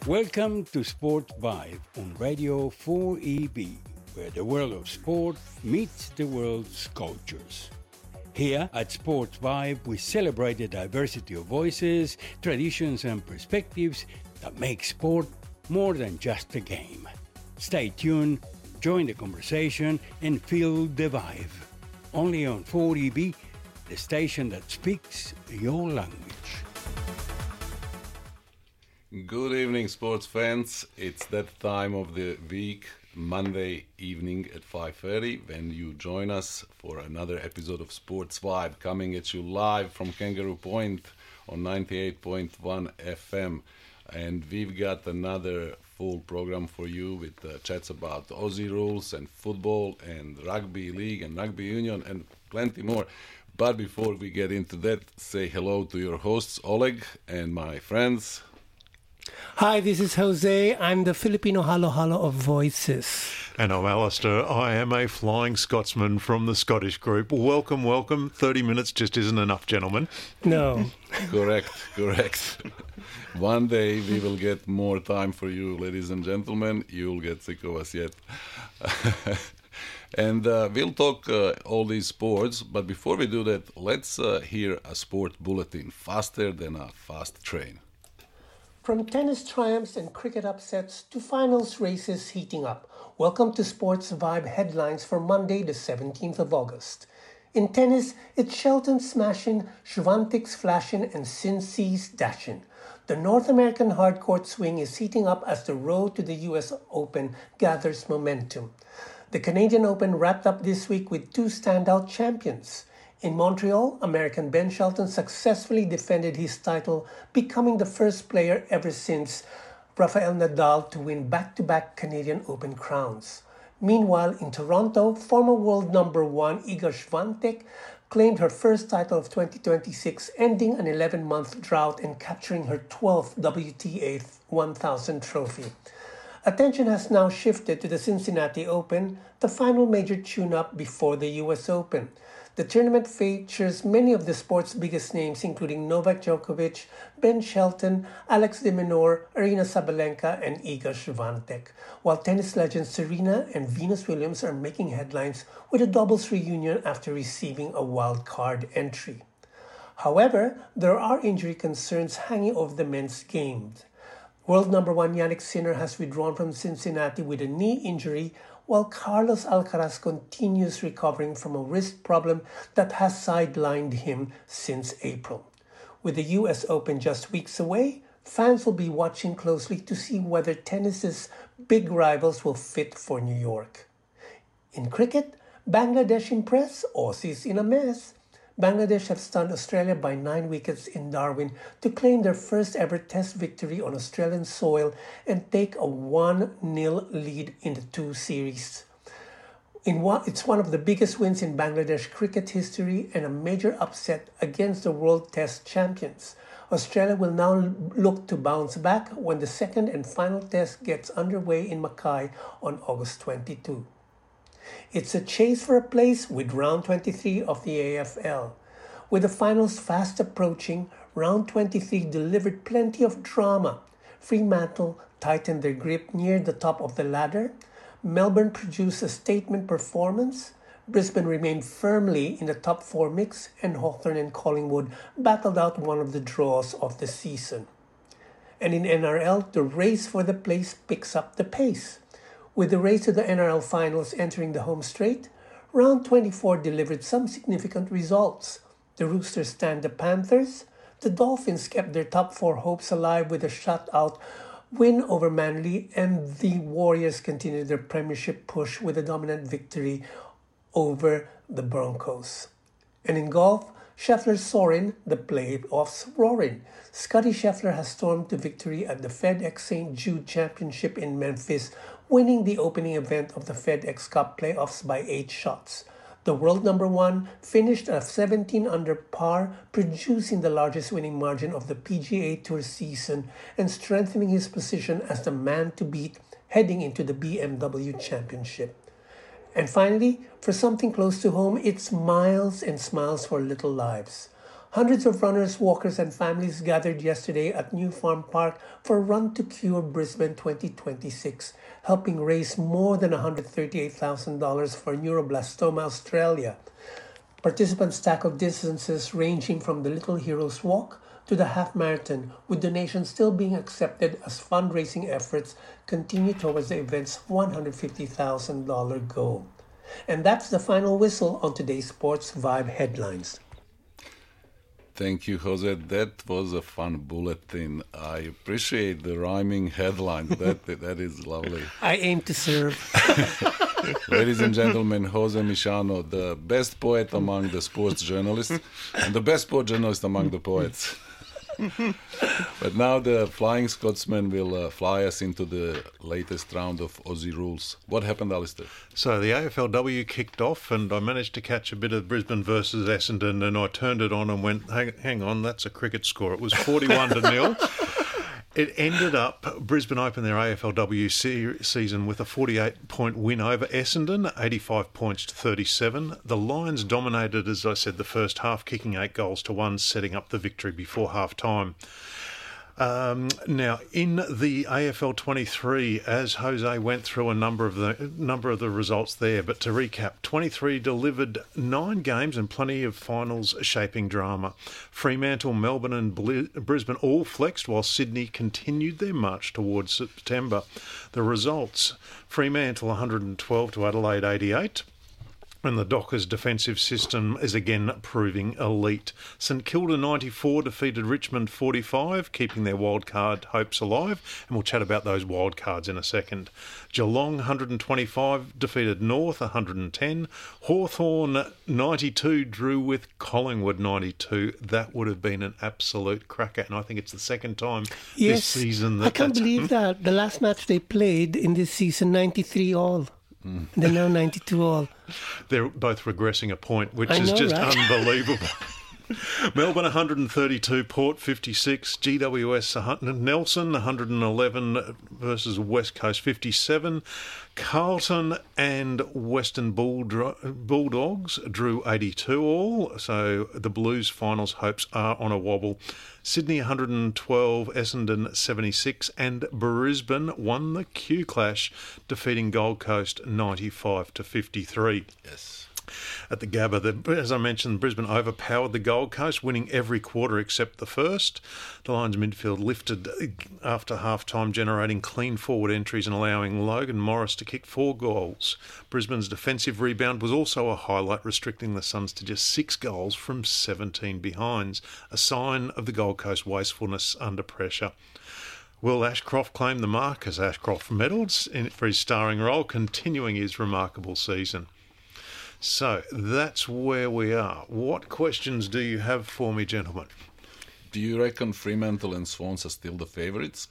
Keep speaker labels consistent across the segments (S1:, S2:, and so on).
S1: Welcome to Sport Vibe on Radio 4EB, where the world of sport meets the world's cultures. Here at Sports Vibe, we celebrate the diversity of voices, traditions, and perspectives that make sport more than just a game. Stay tuned, join the conversation, and feel the vibe. Only on 4EB, the station that speaks your language.
S2: Good evening, sports fans. It's that time of the week, Monday evening at 5:30, when you join us for another episode of Sports Vibe, coming at you live from Kangaroo Point on 98.1 FM. And we've got another full program for you with chats about Aussie rules and football and rugby league and rugby union and plenty more. But before we get into that, say hello to your hosts, Oleg, and my friends.
S3: Hi, this is Jose. I'm the Filipino halo halo of voices.
S4: And I'm Alistair. I am a flying Scotsman from the Scottish group. Welcome, welcome. 30 minutes just isn't enough, gentlemen.
S3: No.
S2: Correct. One day we will get more time for you, ladies and gentlemen. You'll get sick of us yet. And we'll talk all these sports, but before we do that, let's hear a sport bulletin faster than a fast train.
S3: From tennis triumphs and cricket upsets to finals races heating up, welcome to Sports Vibe headlines for Monday, the 17th of August. In tennis, it's Shelton smashing, Swiatek's flashing, and Cincy's dashing. The North American hardcourt swing is heating up as the road to the US Open gathers momentum. The Canadian Open wrapped up this week with two standout champions. In Montreal, American Ben Shelton successfully defended his title, becoming the first player ever since Rafael Nadal to win back-to-back Canadian Open crowns. Meanwhile, in Toronto, former world number one Iga Swiatek claimed her first title of 2026, ending an 11-month drought and capturing her 12th WTA 1000 trophy. Attention has now shifted to the Cincinnati Open, the final major tune-up before the US Open. The tournament features many of the sport's biggest names, including Novak Djokovic, Ben Shelton, Alex de Minaur, Aryna Sabalenka, and Iga Swiatek, while tennis legends Serena and Venus Williams are making headlines with a doubles reunion after receiving a wild card entry. However, there are injury concerns hanging over the men's game. World number one Jannik Sinner has withdrawn from Cincinnati with a knee injury, while Carlos Alcaraz continues recovering from a wrist problem that has sidelined him since April. With the US Open just weeks away, fans will be watching closely to see whether tennis's big rivals will fit for New York. In cricket, Bangladesh impress, Aussies in a mess. Bangladesh have stunned Australia by 9 wickets in Darwin to claim their first ever Test victory on Australian soil and take a 1-0 lead in the two series. It's one of the biggest wins in Bangladesh cricket history and a major upset against the World Test champions. Australia will now look to bounce back when the second and final test gets underway in Mackay on August 22. It's a chase for a place with round 23 of the AFL. With the finals fast approaching, round 23 delivered plenty of drama. Fremantle tightened their grip near the top of the ladder. Melbourne produced a statement performance. Brisbane remained firmly in the top four mix, and Hawthorn and Collingwood battled out one of the draws of the season. And in NRL, the race for the place picks up the pace. With the race to the NRL finals entering the home straight, round 24 delivered some significant results. The Roosters stand the Panthers. The Dolphins kept their top four hopes alive with a shutout win over Manly, and the Warriors continued their premiership push with a dominant victory over the Broncos. And in golf, Scheffler soaring, the playoffs roaring. Scottie Scheffler has stormed to victory at the FedEx St. Jude Championship in Memphis, winning the opening event of the FedEx Cup playoffs by 8 shots. The world number one finished at 17 under par, producing the largest winning margin of the PGA Tour season and strengthening his position as the man to beat heading into the BMW Championship. And finally, for something close to home, it's miles and smiles for little lives. Hundreds of runners, walkers, and families gathered yesterday at New Farm Park for Run to Cure Brisbane 2026, helping raise more than $138,000 for Neuroblastoma Australia. Participants tackled distances ranging from the Little Heroes Walk to the half marathon, with donations still being accepted as fundraising efforts continue towards the event's $150,000 goal. And that's the final whistle on today's Sports Vibe headlines.
S2: Thank you, Jose. That was a fun bulletin. I appreciate the rhyming headline. That is lovely.
S3: I aim to serve.
S2: Ladies and gentlemen, Jose Michano, the best poet among the sports journalists and the best sport journalist among the poets. But now the Flying Scotsman will fly us into the latest round of Aussie rules. What happened, Alistair?
S4: So the AFLW kicked off and I managed to catch a bit of Brisbane versus Essendon and I turned it on and went, hang on, that's a cricket score. It was 41-0. It ended up, Brisbane opened their AFLW season with a 48-point win over Essendon, 85 points to 37. The Lions dominated, as I said, the first half, kicking 8 goals to 1, setting up the victory before half-time. Now, in the AFL 23, as Jose went through a number of the results there, but to recap, 23 delivered 9 games and plenty of finals shaping drama. Fremantle, Melbourne and Brisbane all flexed while Sydney continued their march towards September. The results, Fremantle 112 to Adelaide 88. And the Dockers' defensive system is again proving elite. St Kilda 94 defeated Richmond 45, keeping their wildcard hopes alive. And we'll chat about those wildcards in a second. Geelong 125 defeated North 110. Hawthorn 92 drew with Collingwood 92. That would have been an absolute cracker. And I think it's the second time this season
S3: I can't believe that. The last match they played in this season, 93 all. They're now 92 all.
S4: They're both regressing a point, which is just unbelievable. Melbourne 132, Port 56, GWS Nelson 111 versus West Coast 57. Carlton and Western Bulldogs drew 82 all, so the Blues' finals hopes are on a wobble. Sydney 112, Essendon 76, and Brisbane won the Q Clash, defeating Gold Coast 95 to 53.
S2: Yes.
S4: At the Gabba, as I mentioned, Brisbane overpowered the Gold Coast, winning every quarter except the first. The Lions midfield lifted after half-time, generating clean forward entries and allowing Logan Morris to kick 4 goals. Brisbane's defensive rebound was also a highlight, restricting the Suns to just 6 goals from 17 behinds, a sign of the Gold Coast wastefulness under pressure. Will Ashcroft claimed the Marcus Ashcroft medals for his starring role, continuing his remarkable season. So that's where we are. What questions do you have for me, gentlemen?
S2: Do you reckon Fremantle and Swans are still the favourites?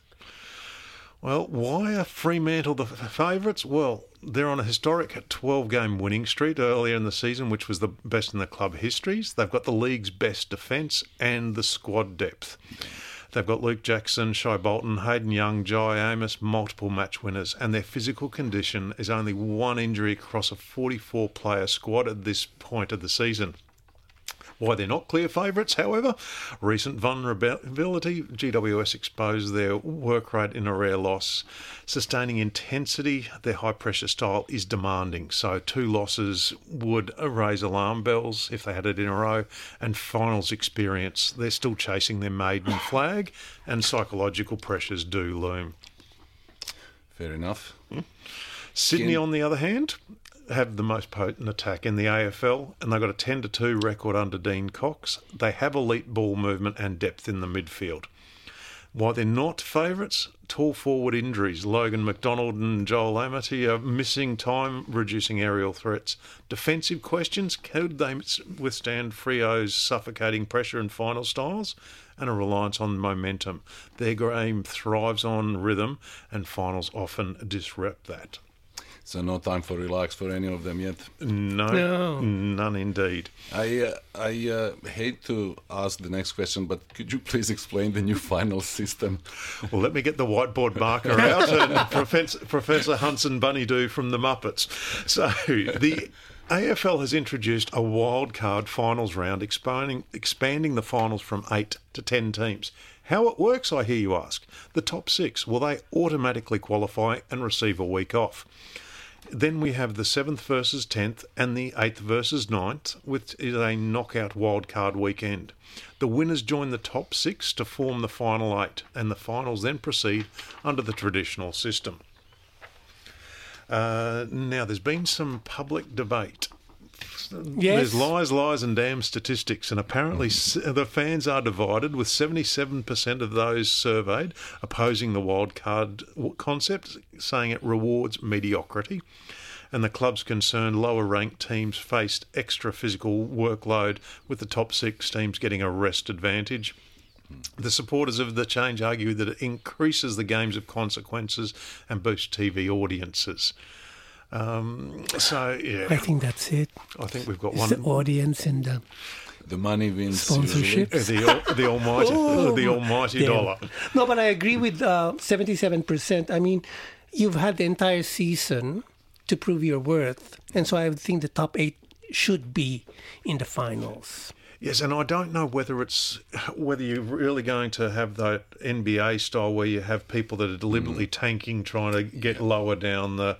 S4: Well, why are Fremantle the favourites? Well, they're on a historic 12-game winning streak earlier in the season, which was the best in the club histories. They've got the league's best defence and the squad depth. They've got Luke Jackson, Shai Bolton, Hayden Young, Jai Amos, multiple match winners, and their physical condition is only one injury across a 44-player squad at this point of the season. Why they're not clear favourites, however, recent vulnerability, GWS exposed their work rate in a rare loss. Sustaining intensity, their high-pressure style is demanding, so 2 losses would raise alarm bells if they had it in a row. And finals experience, they're still chasing their maiden flag, and psychological pressures do loom.
S2: Fair enough.
S4: Sydney, on the other hand, have the most potent attack in the AFL, and they've got a 10-2 record under Dean Cox. They have elite ball movement and depth in the midfield. Why they're not favourites? Tall forward injuries. Logan McDonald and Joel Amity are missing time, reducing aerial threats. Defensive questions. Could they withstand Freo's suffocating pressure and final styles? And a reliance on momentum. Their game thrives on rhythm, and finals often disrupt that.
S2: So no time for relax for any of them yet?
S4: No. None indeed.
S2: I hate to ask the next question, but could you please explain the new final system?
S4: Well, let me get the whiteboard marker out and Professor Hunson Bunny-Doo from the Muppets. So AFL has introduced a wildcard finals round, expanding the finals from 8 to 10 teams. How it works, I hear you ask. The top 6, will they automatically qualify and receive a week off? Then we have the 7th versus 10th and the 8th versus 9th, which is a knockout wildcard weekend. The winners join the top 6 to form the final 8, and the finals then proceed under the traditional system. Now, there's been some public debate.
S3: Yes.
S4: There's lies and damn statistics, and apparently the fans are divided, with 77% of those surveyed opposing the wildcard concept, saying it rewards mediocrity. And the clubs concerned, lower-ranked teams faced extra physical workload, with the top 6 teams getting a rest advantage. The supporters of the change argue that it increases the games of consequences and boosts TV audiences.
S3: I think that's it.
S4: I think we've got
S3: It's
S4: one.
S3: the audience and
S2: The money wins.
S3: sponsorship.
S4: The almighty dollar.
S3: No, but I agree with 77%. I mean, you've had the entire season to prove your worth, and so I would think the top 8 should be in the finals.
S4: Yes, and I don't know whether you're really going to have that NBA style where you have people that are deliberately tanking, trying to get lower down the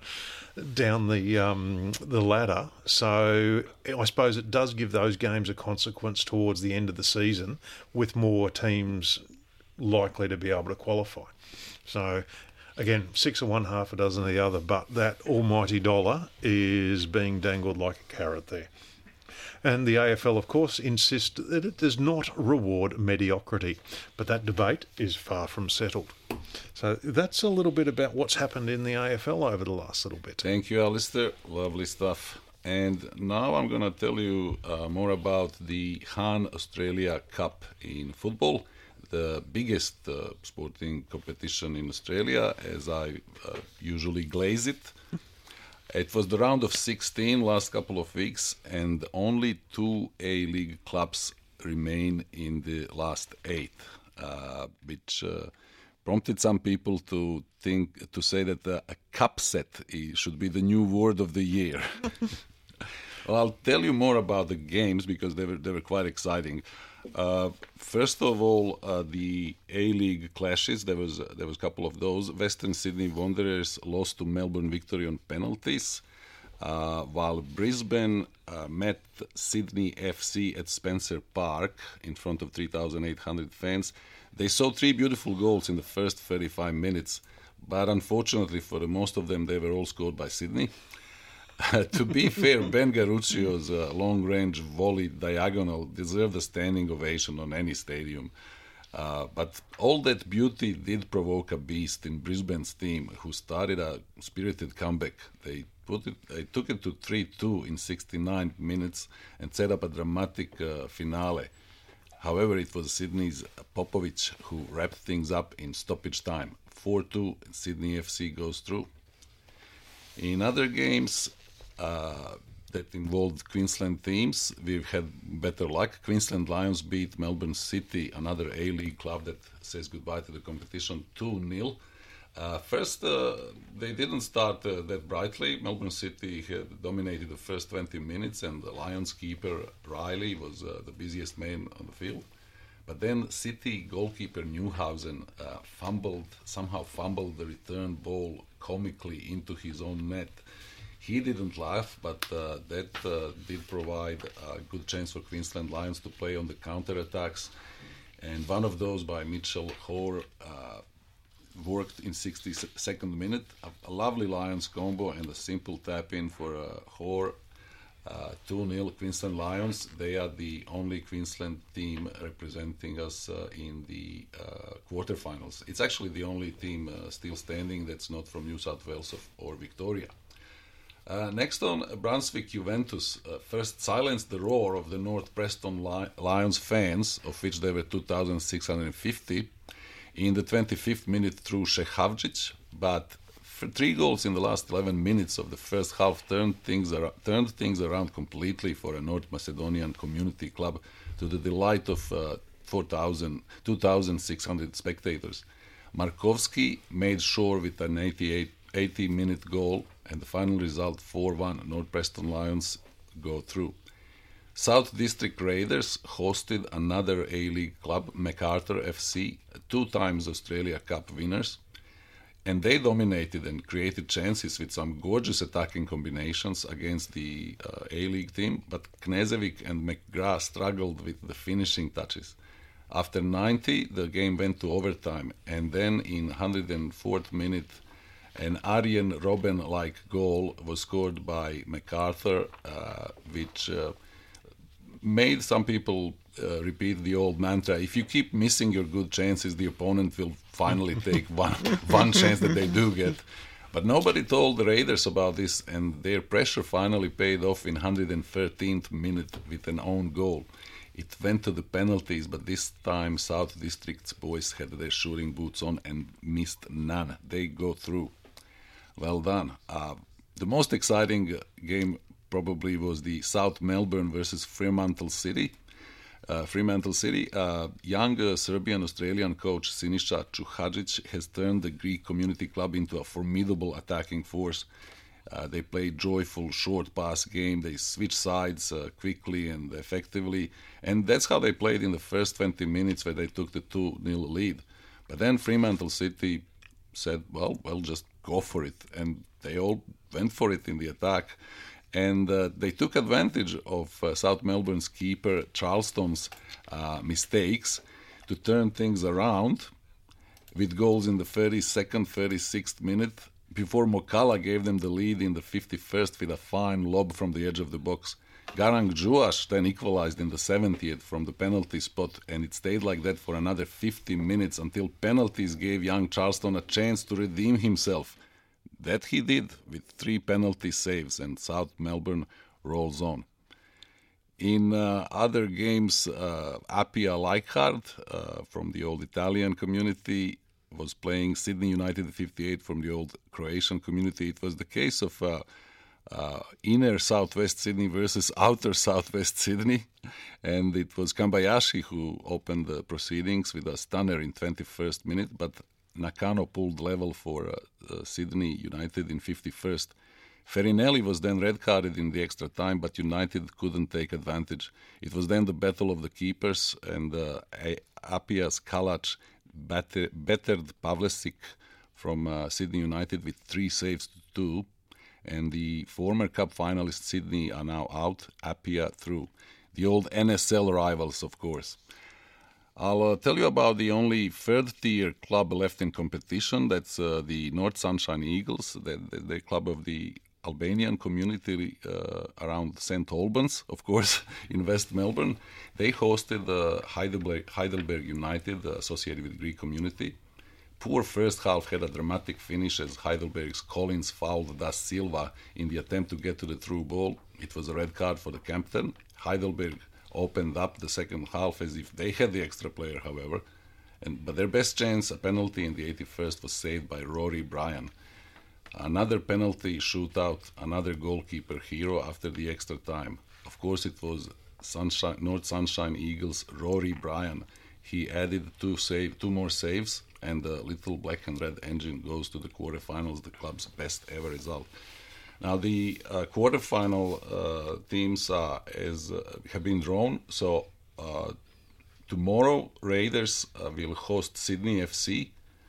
S4: ladder. So I suppose it does give those games a consequence towards the end of the season, with more teams likely to be able to qualify. So again, 6 of one, half a dozen of the other, but that almighty dollar is being dangled like a carrot there. And the AFL, of course, insists that it does not reward mediocrity, but that debate is far from settled. So that's a little bit about what's happened in the AFL over the last little bit.
S2: Thank you, Alistair. Lovely stuff. And now I'm going to tell you more about the Han Australia Cup in football, the biggest sporting competition in Australia, as I usually glaze it. It was the round of 16 last couple of weeks, and only 2 A-League clubs remain in the last 8, which prompted some people to say that a cup set should be the new word of the year. Well, I'll tell you more about the games because they were quite exciting. First of all, the A-League clashes. There was a couple of those. Western Sydney Wanderers lost to Melbourne Victory on penalties, while Brisbane met Sydney FC at Spencer Park in front of 3,800 fans. They saw 3 beautiful goals in the first 35 minutes, but unfortunately for most of them, they were all scored by Sydney. To be fair, Ben Garuccio's long-range volley diagonal deserved a standing ovation on any stadium. But all that beauty did provoke a beast in Brisbane's team, who started a spirited comeback. They took it to 3-2 in 69 minutes and set up a dramatic finale. However, it was Sydney's Popovic who wrapped things up in stoppage time. 4-2, Sydney FC goes through. In other games that involved Queensland teams, we've had better luck. Queensland Lions beat Melbourne City, another A-League club that says goodbye to the competition, 2-0. First, they didn't start that brightly. Melbourne City had dominated the first 20 minutes, and the Lions keeper Riley was the busiest man on the field. But then City goalkeeper Newhausen somehow fumbled the return ball comically into his own net. He didn't laugh, but that did provide a good chance for Queensland Lions to play on the counter-attacks. And one of those by Mitchell Hoare worked in 62nd minute. A lovely Lions combo and a simple tap-in for Hoare. 2-0 Queensland Lions. They are the only Queensland team representing us in the quarterfinals. It's actually the only team still standing that's not from New South Wales or Victoria. Next on, Brunswick Juventus first silenced the roar of the North Preston Lions fans, of which there were 2,650, in the 25th minute through Šehavčić, but 3 goals in the last 11 minutes of the first half turned things around completely for a North Macedonian community club, to the delight of 2,600 spectators. Markovski made sure with an 80-minute goal, and the final result 4-1. North Preston Lions go through. South District Raiders hosted another A-League club, MacArthur FC, 2 times Australia Cup winners, and they dominated and created chances with some gorgeous attacking combinations against the A-League team, but Knežević and McGrath struggled with the finishing touches. After 90, the game went to overtime, and then in 104th minute, an Arjen Robben-like goal was scored by MacArthur, which made some people repeat the old mantra: if you keep missing your good chances, the opponent will finally take one chance that they do get. But nobody told the Raiders about this, and their pressure finally paid off in 113th minute with an own goal. It went to the penalties, but this time South District's boys had their shooting boots on and missed none. They go through. Well done. The most exciting game probably was the South Melbourne versus Fremantle City. Young Serbian-Australian coach Siniša Čuhadžić has turned the Greek community club into a formidable attacking force. They play joyful short pass game. They switch sides quickly and effectively. And that's how they played in the first 20 minutes where they took the 2-0 lead. But then Fremantle City said, well, just go for it. And they all went for it in the attack. And they took advantage of South Melbourne's keeper Charleston's mistakes to turn things around with goals in the 32nd, 36th minute, before Mokala gave them the lead in the 51st with a fine lob from the edge of the box. Garang Juash then equalized in the 70th from the penalty spot, and it stayed like that for another 50 minutes until penalties gave young Charleston a chance to redeem himself. That he did with 3 penalty saves, and South Melbourne rolls on. In other games, Apia Leichhardt from the old Italian community was playing Sydney United 58 from the old Croatian community. It was the case of inner Southwest Sydney versus outer Southwest Sydney, and it was Kambayashi who opened the proceedings with a stunner in 21st minute, but Nakano pulled level for Sydney United in 51st. Ferinelli was then red-carded in the extra time, but United couldn't take advantage. It was then the battle of the keepers, and Apia's Kalac bettered Pavlesic from Sydney United with 3 saves to 2, and the former cup finalists Sydney are now out, Apia through. The old NSL rivals, of course. I'll tell you about the only third-tier club left in competition. That's the North Sunshine Eagles, the club of the Albanian community around St. Albans, of course, in West Melbourne. They hosted Heidelberg United, associated with Greek community. Poor first half had a dramatic finish as Heidelberg's Collins fouled Da Silva in the attempt to get to the through ball. It was a red card for the captain. Heidelberg opened up the second half as if they had the extra player, however. But their best chance, a penalty in the 81st, was saved by Rory Bryan. Another penalty shootout, another goalkeeper hero after the extra time. Of course, it was North Sunshine Eagles' Rory Bryan. He added 2 more saves, and the little black and red engine goes to the quarterfinals, the club's best ever result. Now, the quarterfinal teams have been drawn. So tomorrow, Raiders will host Sydney FC,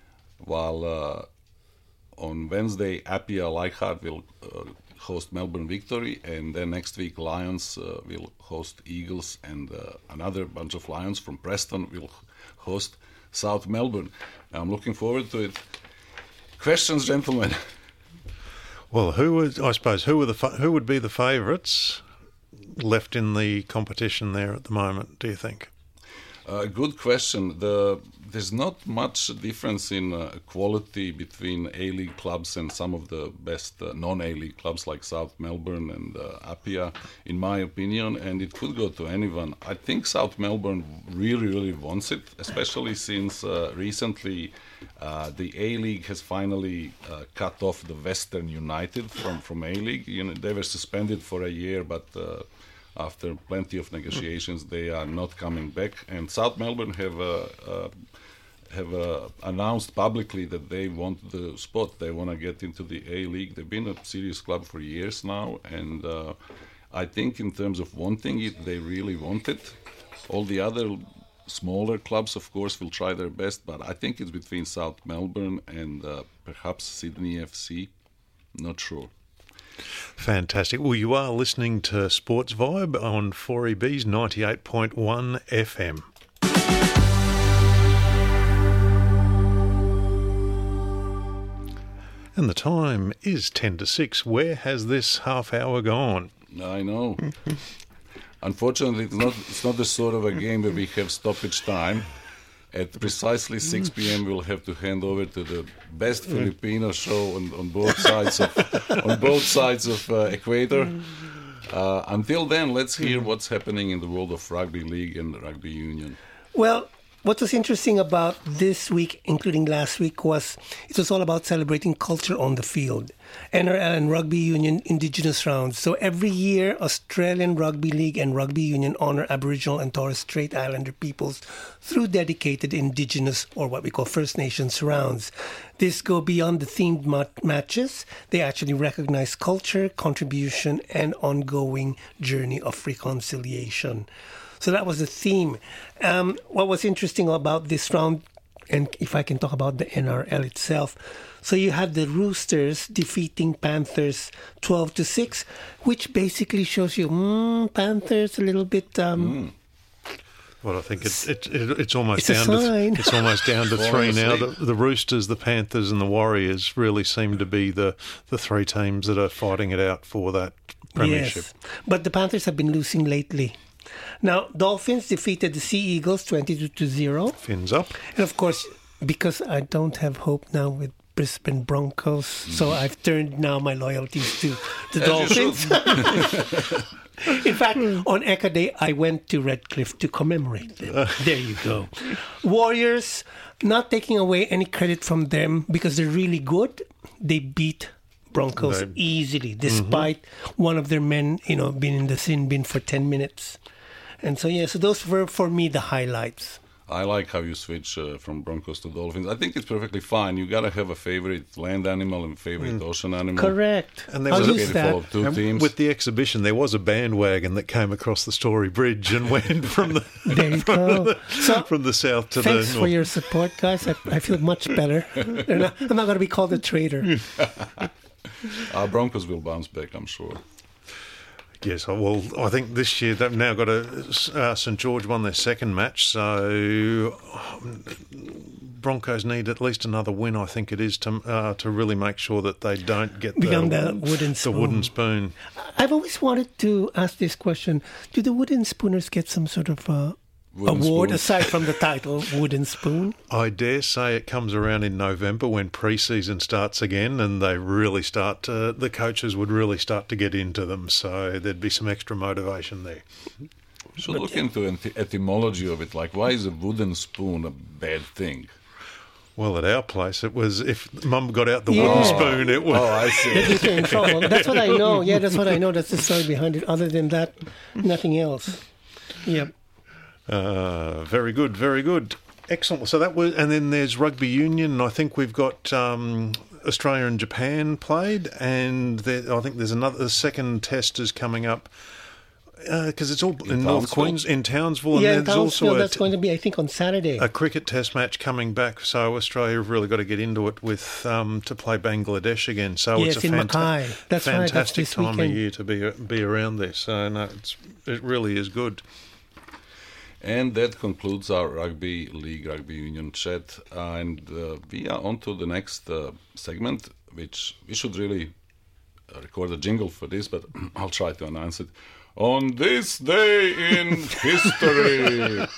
S2: while on Wednesday, Apia Leichhardt will host Melbourne Victory, and then next week, Lions will host Eagles, and another bunch of Lions from Preston will host South Melbourne. I'm looking forward to it. Questions, gentlemen?
S4: Well, who would be the favourites left in the competition there at the moment, do you think?
S2: Good question. There's not much difference in quality between A-League clubs and some of the best non-A-League clubs like South Melbourne and Apia, in my opinion, and it could go to anyone. I think South Melbourne really wants it, especially since recently the A-League has finally cut off the Western United from A-League. They were suspended for a year, but after plenty of negotiations, they are not coming back. And South Melbourne have announced publicly that they want the spot. They want to get into the A-League. They've been a serious club for years now, and I think in terms of wanting it, they really want it. All the other smaller clubs, of course, will try their best, but I think it's between South Melbourne and perhaps Sydney FC. Not sure.
S4: Fantastic. Well, you are listening to Sports Vibe on 4EB's 98.1 FM. And the time is 10 to 6. Where has this half hour gone?
S2: I know. Unfortunately, it's not the sort of a game where we have stoppage time. At precisely 6 p.m., we'll have to hand over to the best Filipino show on both sides of equator. Until then, let's hear what's happening in the world of rugby league and rugby union.
S3: Well, what was interesting about this week, including last week, was it was all about celebrating culture on the field. NRL and Rugby Union Indigenous rounds. So every year, Australian Rugby League and Rugby Union honour Aboriginal and Torres Strait Islander peoples through dedicated Indigenous, or what we call First Nations rounds. This go beyond the themed matches. They actually recognise culture, contribution, and ongoing journey of reconciliation. So that was the theme. What was interesting about this round, and if I can talk about the NRL itself, so you had the Roosters defeating Panthers 12-6, which basically shows you Panthers a little bit.
S4: Well, I think it's almost
S3: it's
S4: almost down to three now. The Roosters, the Panthers, and the Warriors really seem to be the three teams that are fighting it out for that premiership.
S3: Yes, but the Panthers have been losing lately. Now, Dolphins defeated the Sea Eagles 22-0.
S4: Fins up.
S3: And of course, because I don't have hope now with Brisbane Broncos, so I've turned now my loyalties to the Dolphins. In fact, on Eka Day, I went to Redcliffe to commemorate them. There you go. Warriors, not taking away any credit from them because they're really good. They beat Broncos easily, despite one of their men, being in the sin bin for 10 minutes. And so, so those were, for me, the highlights.
S2: I like how you switch from Broncos to Dolphins. I think it's perfectly fine. You got to have a favorite land animal and favorite ocean animal.
S3: Correct.
S4: And there was
S2: two teams.
S4: With the exhibition, there was a bandwagon that came across the Story Bridge and went from the from the south to the north.
S3: Thanks for your support, guys. I feel much better. I'm not going to be called a traitor.
S2: Our Broncos will bounce back, I'm sure.
S4: Yes, well, I think this year they've now got St George won their second match, so Broncos need at least another win, I think it is, to really make sure that they don't get
S3: the wooden spoon. I've always wanted to ask this question. Do the wooden spooners get some sort of award aside from the title, Wooden Spoon?
S4: I dare say it comes around in November when pre-season starts again, and they really the coaches would really start to get into them, so there'd be some extra motivation there.
S2: We should look into the etymology of it, like why is a wooden spoon a bad thing?
S4: Well, at our place, it was if Mum got out the wooden spoon, it was...
S2: Oh, I see.
S3: That you get in trouble. That's what I know. Yeah, that's what I know. That's the story behind it. Other than that, nothing else. Yep.
S4: Very good, very good. Excellent. So that was, and then there's rugby union. I think we've got Australia and Japan played, and I think there's a second test is coming up because it's all in North Queensland, in Townsville.
S3: Yeah,
S4: and there's also
S3: that's going to be, I think, on Saturday.
S4: A cricket test match coming back. So Australia have really got to get into it with to play Bangladesh again. So
S3: yes,
S4: it's a fantastic time of year to be around there. So no, it really is good.
S2: And that concludes our rugby league, rugby union chat. And we are on to the next segment, which we should really record a jingle for this, but I'll try to announce it. On this day in history.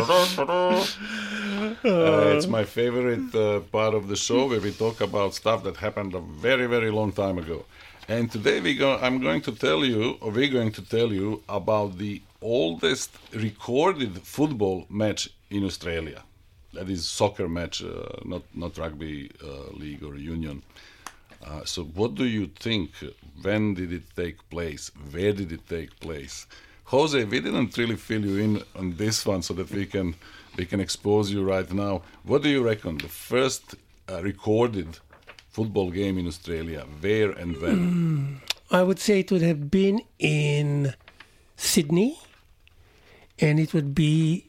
S2: It's my favorite part of the show where we talk about stuff that happened a very, very long time ago. And today we're going to tell you about the oldest recorded football match in Australia. That is soccer match, not rugby league or union. So what do you think? When did it take place? Where did it take place? Jose, we didn't really fill you in on this one so that we can expose you right now. What do you reckon? The first recorded football game in Australia, where and when?
S3: I would say it would have been in Sydney, and it would be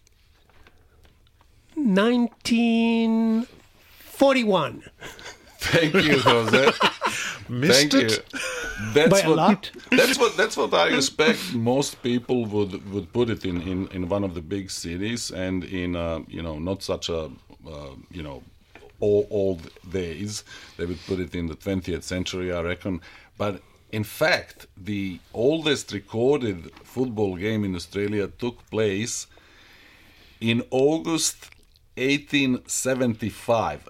S3: 1941.
S2: Thank you, Jose.
S4: Missed
S2: Thank
S4: it.
S2: you. That's
S3: By a lot.
S2: That's what I expect. Most people would put it in one of the big cities, and in not such a old days. They would put it in the 20th century, I reckon. But in fact, the oldest recorded football game in Australia took place in August 1875,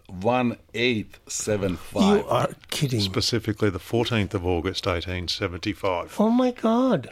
S2: 1875.
S3: You are kidding.
S4: Specifically the 14th of August, 1875.
S3: Oh my God.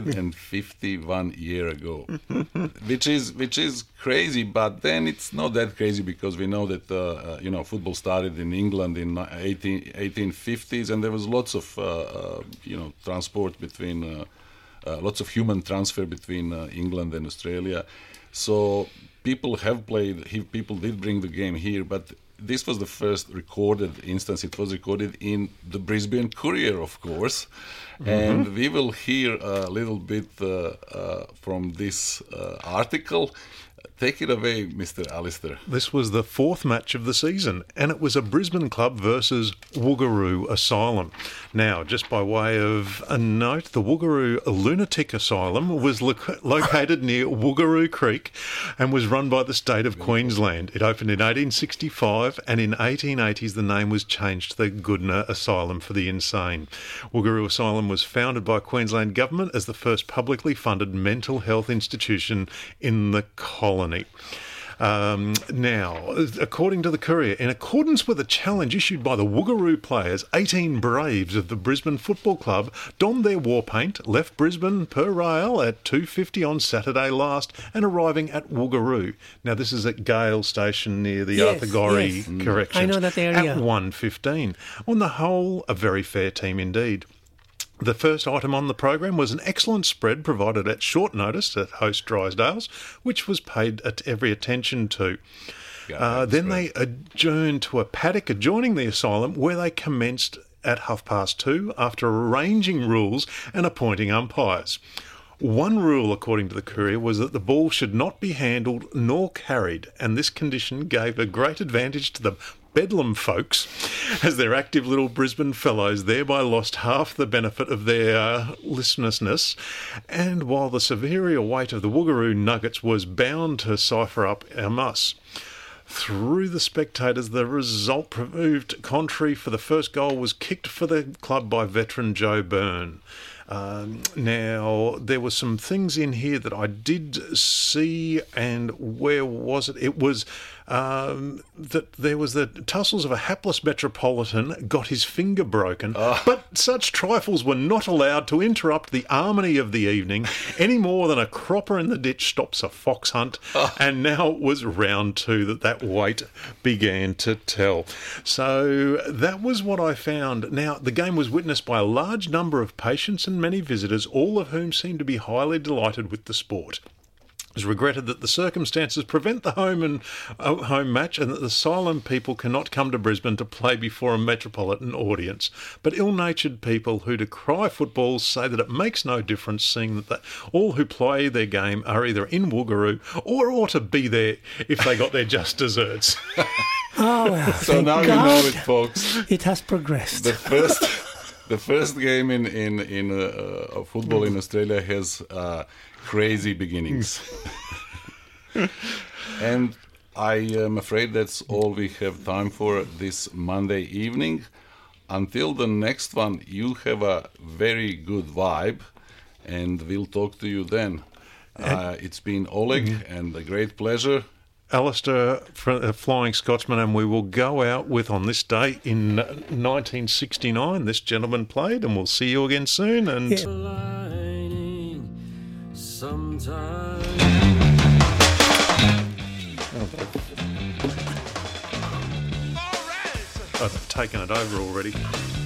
S2: 151 year ago, which is crazy. But then it's not that crazy because we know that football started in England in 1850s, and there was lots of transport between lots of human transfer between England and Australia. So people did bring the game here, but this was the first recorded instance. It was recorded in the Brisbane Courier, of course. Mm-hmm. And we will hear a little bit from this article. Take it away, Mr. Alistair.
S4: This was the fourth match of the season, and it was a Brisbane club versus Woogaroo Asylum. Now, just by way of a note, the Woogaroo Lunatic Asylum was located near Woogaroo Creek and was run by the state of Queensland. It opened in 1865, and in 1880s the name was changed to the Goodna Asylum for the Insane. Woogaroo Asylum was founded by Queensland Government as the first publicly funded mental health institution in the colony. Now, according to the Courier, in accordance with a challenge issued by the Woogaroo players, 18 Braves of the Brisbane Football Club donned their war paint, left Brisbane per rail at 2:50 on Saturday last, and arriving at Woogaroo. Now, this is at Gale Station near the Arthur Gorrie Corrections.
S3: I know that area.
S4: At 1:15. On the whole, a very fair team indeed. The first item on the program was an excellent spread provided at short notice at host Drysdale's, which was paid every attention to. Then they adjourned to a paddock adjoining the asylum, where they commenced at 2:30 after arranging rules and appointing umpires. One rule, according to the Courier, was that the ball should not be handled nor carried, and this condition gave a great advantage to the Bedlam folks, as their active little Brisbane fellows thereby lost half the benefit of their listlessness, and while the superior weight of the Woogaroo Nuggets was bound to cipher up a muss. Through the spectators, the result proved contrary, for the first goal was kicked for the club by veteran Joe Byrne. Now, there were some things in here that I did see, and where was it? It was that there was the tussles of a hapless metropolitan got his finger broken, but such trifles were not allowed to interrupt the harmony of the evening any more than a cropper in the ditch stops a fox hunt, and now it was round two that weight began to tell. So that was what I found. Now, the game was witnessed by a large number of patients and many visitors, all of whom seemed to be highly delighted with the sport. It was regretted that the circumstances prevent the home match, and that the asylum people cannot come to Brisbane to play before a metropolitan audience. But ill-natured people who decry football say that it makes no difference, seeing that all who play their game are either in Woogaroo or ought to be there if they got their just desserts.
S3: Oh, well,
S2: So now
S3: God,
S2: you know it, folks.
S3: It has progressed.
S2: The first game in football in Australia has crazy beginnings. And I am afraid that's all we have time for this Monday evening. Until the next one, you have a very good vibe, and we'll talk to you then. It's been Oleg, and a great pleasure.
S4: Alistair, Flying Scotsman, and we will go out with, on this day in 1969, this gentleman played, and we'll see you again soon. And I've taken it over already.